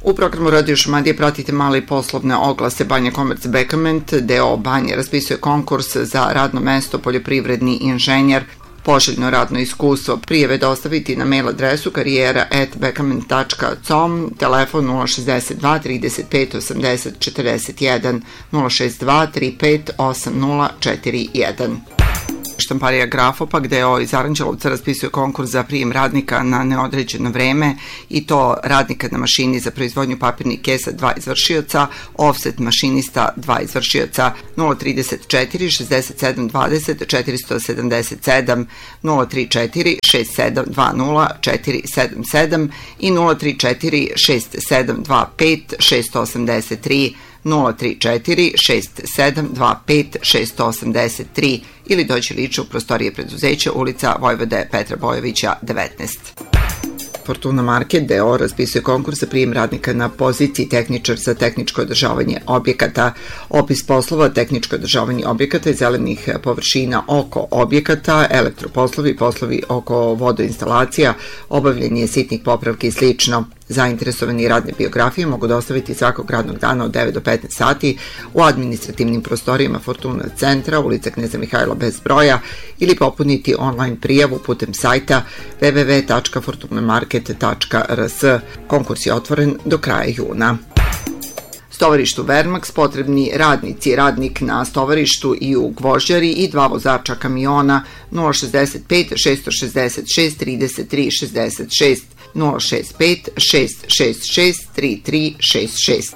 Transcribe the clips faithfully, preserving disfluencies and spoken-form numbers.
U programu Radio Šumadije pratite male i poslovne oglase. Banja Komerc Bekament, D O Banje, raspisuje konkurs za radno mesto poljoprivredni inženjer. Poželjno radno iskustvo. Prijave dostaviti na mail adresu karijera at bekament tačka com, telefon nula šezdeset dva trideset pet osamdeset četrdeset jedan, nula šezdeset dva trideset pet osamdeset četrdeset jedan. Štamparija Grafopa, gde o iz Aranđelovca raspisuje konkurs za prijem radnika na neodređeno vreme, i to radnika na mašini za proizvodnju papirnih kesa dva izvršioca, offset mašinista dva izvršioca. Nula trideset četiri šezdeset sedam dvadeset četiristo sedamdeset sedam, nula trideset četiri šezdeset sedam dvadeset četiri sedam sedam i nula trideset četiri šezdeset sedam dvadeset pet šest osamdeset tri, nula trideset četiri šezdeset sedam dvadeset pet šest osamdeset tri ili dođi lično u prostorije preduzeća, ulica Vojvode Petra Bojovića devetnaest. Fortuna Market D O raspisuje konkurs za prijem radnika na poziciji tehničar za tehničko održavanje objekata. Opis poslova: tehničko održavanje objekata i zelenih površina oko objekata, elektroposlovi, poslovi oko vodoinstalacija, obavljanje sitnih popravki i slično. Zainteresovani radne biografije mogu dostaviti svakog radnog dana od devet do petnaest sati u administrativnim prostorijama Fortuna centra, ulica Kneza Mihajla bez broja, ili popuniti online prijavu putem sajta w w w tačka fortuna market tačka r s. Konkurs je otvoren do kraja juna. Stovarištu Vermax potrebni radnici, radnik na stovarištu i u gvožđari i dva vozača kamiona. Nula šezdeset pet šest šezdeset šest trideset tri šezdeset šest, nula šezdeset pet šest šezdeset šest trideset tri šezdeset šest.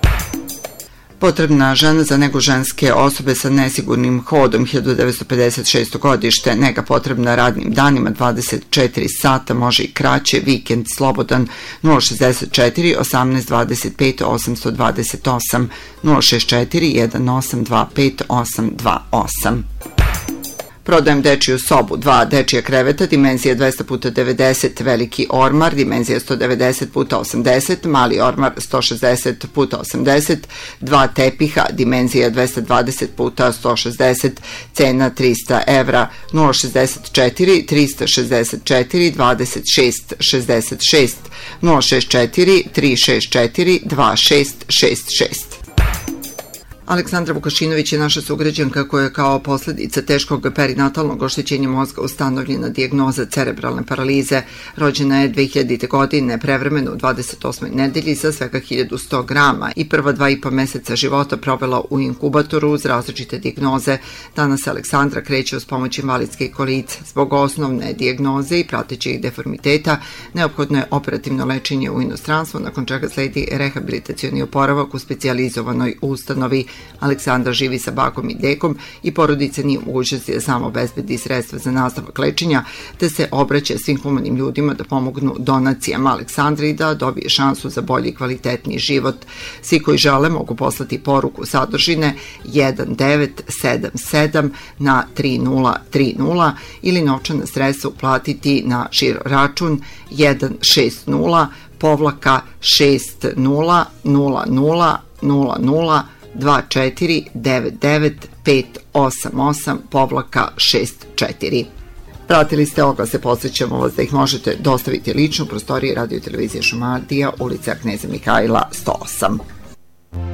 Potrebna žena za negu ženske osobe sa nesigurnim hodom, hiljadu devetsto pedeset šesto godište, nega potrebna radnim danima, dvadeset četiri sata, može i kraće, vikend slobodan. Nula šezdeset četiri osamnaest dvadeset pet osamsto dvadeset osam, nula šezdeset četiri jedan osam dva pet osam dva osam. Prodajem dečiju sobu, dva dečija kreveta, dimenzija dvesta puta devedeset, veliki ormar, dimenzija sto devedeset puta osamdeset, mali ormar sto šezdeset puta osamdeset, dva tepiha, dimenzija dvesta dvadeset puta sto šezdeset, cena trista evra. Nula šezdeset četiri trista šezdeset četiri dvadeset šest šezdeset šest, nula šezdeset četiri tri šezdeset četiri dva šest šest šest. Aleksandra Vukašinović je naša sugrađanka koja je kao posledica teškog perinatalnog oštećenja mozga ustanovljena dijagnoza cerebralne paralize. Rođena je dve hiljadite. godine, prevremeno u dvadeset osmoj nedelji sa svega hiljadu sto grama i prva dva i po meseca života provela u inkubatoru uz različite dijagnoze. Danas Aleksandra kreće uz pomoć invalidske kolice. Zbog osnovne dijagnoze i pratećih deformiteta neophodno je operativno lečenje u inostranstvu, nakon čega sledi rehabilitacioni oporavak u specijalizovanoj ustanovi. Aleksandra živi sa bakom i dekom i porodica nije u mogućnosti da samo obezbedi sredstva za nastavak lečenja, te se obraća svim humanim ljudima da pomognu donacijama Aleksandri da dobije šansu za bolji i kvalitetniji život. Svi koji žele mogu poslati poruku sadržine jedan devet sedam sedam na tri nula tri nula ili novčana sredstva uplatiti na žiro račun jedan šest nula povlaka šest nula nula nula nula nula dva četiri devet devet pet osam osam povlaka šest četiri. Pratili ste oglase, podsjećamo vas da ih možete dostaviti lično u prostoriji Radio televizije Šumadija, ulica Kneza Mihajla sto osam.